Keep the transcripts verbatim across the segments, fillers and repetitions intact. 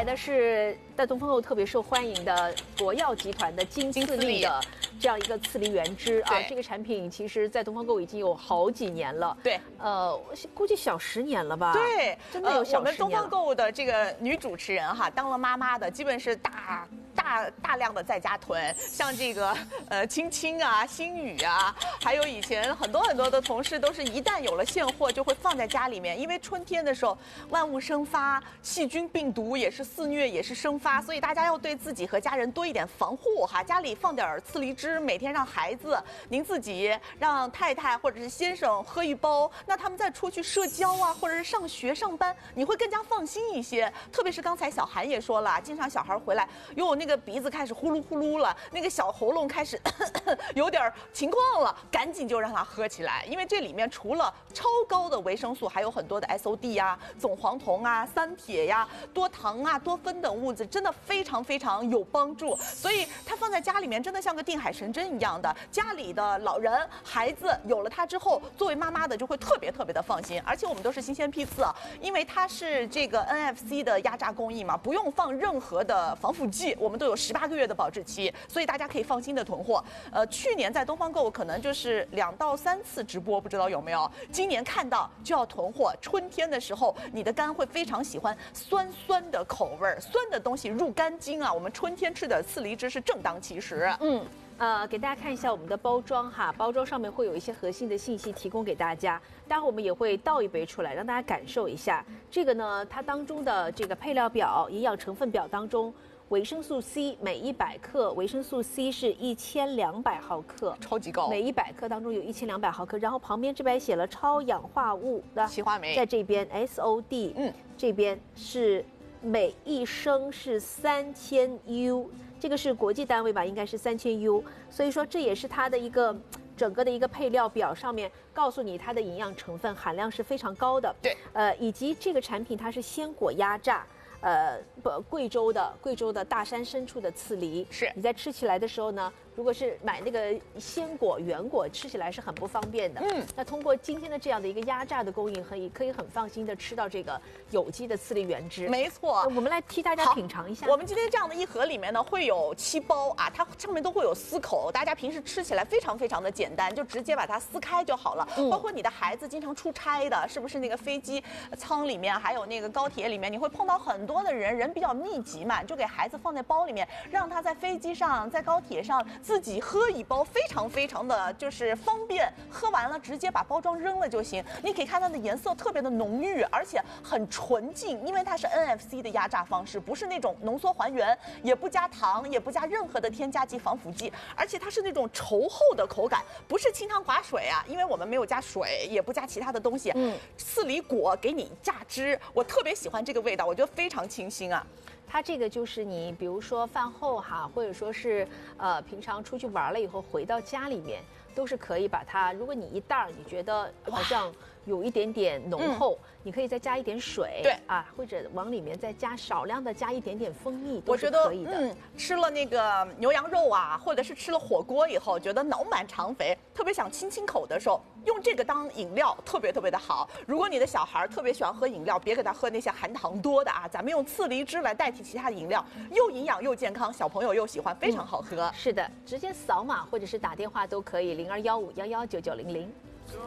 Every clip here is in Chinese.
的是在东风购特别受欢迎的国药集团的金次力的这样一个次梨原汁啊，这个产品其实在东风购已经有好几年了， 对， 呃，我估计小十年了吧？ 对， 真的有小十年了。 呃、我们东风购的这个女主持人哈，当了妈妈的，基本是大。大大量的在家囤，像这个呃青青啊、星宇啊，还有以前很多很多的同事，都是一旦有了现货就会放在家里面，因为春天的时候万物生发，细菌病毒也是肆虐，也是生发，所以大家要对自己和家人多一点防护哈。家里放点次梨汁，每天让孩子、您自己、让太太或者是先生喝一包，那他们再出去社交啊，或者是上学上班，你会更加放心一些。特别是刚才小韩也说了，经常小孩回来哟那个。那个鼻子开始呼噜呼噜了，那个小喉咙开始咳咳有点情况了，赶紧就让他喝起来，因为这里面除了超高的维生素，还有很多的 S O D 呀、总黄酮啊、三铁呀、多糖啊、多酚等物质，真的非常非常有帮助。所以它放在家里面，真的像个定海神针一样的。家里的老人、孩子有了它之后，作为妈妈的就会特别特别的放心。而且我们都是新鲜批次，因为它是这个 N F C 的压榨工艺嘛，不用放任何的防腐剂，我们都有十八个月的保质期，所以大家可以放心的囤货。呃，去年在东方购可能就是两到三次直播，不知道有没有？今年看到就要囤货。春天的时候，你的肝会非常喜欢酸酸的口味，酸的东西入肝经啊。我们春天吃的次梨汁是正当其时。 嗯。呃，给大家看一下我们的包装哈，包装上面会有一些核心的信息提供给大家。待会我们也会倒一杯出来，让大家感受一下。这个呢，它当中的这个配料表、营养成分表当中，维生素 C 每一百克，维生素 C 是一千两百毫克， 超级高。 每一百克当中有一千两百毫克，然后旁边这边写了超氧化物的烯化酶， 在这边 S O D， 嗯，这边是每一升是三千 U。这个是国际单位吧，应该是三千 U， 所以说这也是它的一个整个的一个配料表上面告诉你它的营养成分含量是非常高的。 对， 呃，以及这个产品它是鲜果压榨，呃，不，贵州的贵州的大山深处的次梨， 是你在吃起来的时候呢，如果是买那个鲜果原果，吃起来是很不方便的。嗯，那通过今天的这样的一个压榨的供应，可以可以很放心的吃到这个有机的次梨原汁。 没错， 我们来替大家品尝一下。 我们今天这样的一盒里面呢，会有七包啊，它上面都会有撕口，大家平时吃起来非常非常的简单，就直接把它撕开就好了。嗯、包括你的孩子经常出差的，是不是那个飞机舱里面，还有那个高铁里面，你会碰到很多的人，人比较密集嘛，就给孩子放在包里面，让他在飞机上、在高铁上自己喝一包，非常非常的就是方便。喝完了直接把包装扔了就行。你可以看它的颜色特别的浓郁，而且很纯净，因为它是 N F C 的压榨方式，不是那种浓缩还原，也不加糖，也不加任何的添加剂、防腐剂，而且它是那种稠厚的口感，不是清汤寡水啊，因为我们没有加水，也不加其他的东西。嗯，次梨果给你榨汁，我特别喜欢这个味道，我觉得非常清新啊。 它这个就是你，比如说饭后哈，或者说是呃平常出去玩了以后回到家里面，都是可以把它。如果你一袋儿你觉得好像有一点点浓厚，嗯、你可以再加一点水， 对啊，或者往里面再加少量的加一点点蜂蜜， 都是可以的。 嗯，吃了那个牛羊肉啊，或者是吃了火锅以后，觉得脑满肠肥，特别想清清口的时候，用这个当饮料，特别特别的好。如果你的小孩特别喜欢喝饮料，别给他喝那些含糖多的啊，咱们用次梨汁来代替其他的饮料，又营养又健康，小朋友又喜欢，非常好喝。 嗯、是的，直接扫码或者是打电话都可以，零二幺五幺幺九九零零。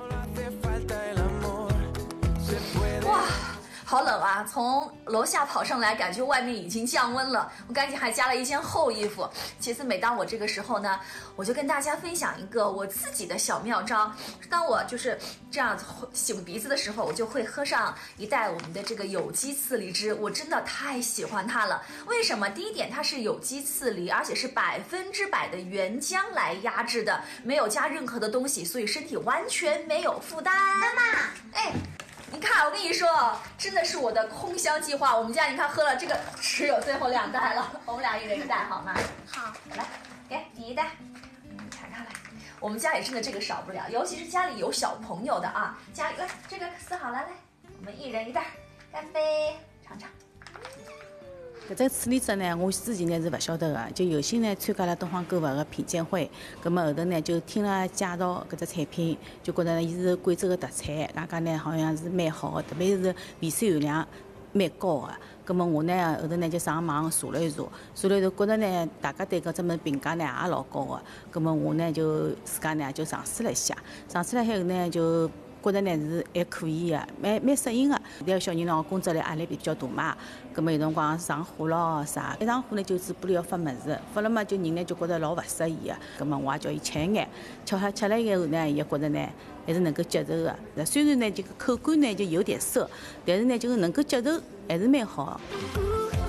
哇，好冷啊！从楼下跑上来，感觉外面已经降温了，我赶紧还加了一件厚衣服。其次，每当我这个时候呢，我就跟大家分享一个我自己的小妙招。当我就是这样擤鼻子的时候，我就会喝上一袋我们的这个有机次梨汁，我真的太喜欢它了。为什么？第一点，它是有机次梨，而且是百分之百的原浆来压制的，没有加任何的东西，所以身体完全没有负担。妈妈，哎。你看，我跟你说，真的是我的空箱计划。我们家你看喝了这个，只有最后两袋了，我们俩一人一袋，好吗？ 好， 来，给第一袋，你尝尝来。我们家里真的这个少不了，尤其是家里有小朋友的啊，家里来这个撕好了，来，我们一人一袋，干杯，尝尝。 搿只次梨汁呢，我之前呢是勿晓得个，就有幸呢参加了东方购物个品鉴会，葛末后头呢就听了介绍搿只产品，就觉得伊是贵州个特产，大家呢好像是蛮好个，特别是维 C 含量蛮高个。咁么我呢后头呢就上网查了一查，查了一查，觉着呢大家对搿只物事评价呢也老高个。咁么我呢就自家呢就尝试了一下，尝试了以后呢就觉着呢是还可以个，蛮蛮适应个。现在小人喏工作量压力比较大嘛，咁么有辰光上火咯啥，一上火呢就嘴巴里要发物事，发了嘛就人呢就觉着老勿适意个。咁么我也叫伊吃一眼，吃下吃了以后呢，伊也觉着呢还是能够接受个。虽然呢这个口感呢就有点涩，但是呢就是能够接受，还是蛮好。